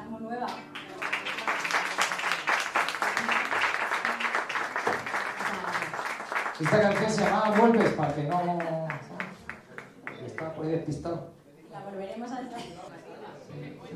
muy nueva. Esta canción se llamaba Golpes, para que no... Está por ahí despistado. La volveremos a hacer.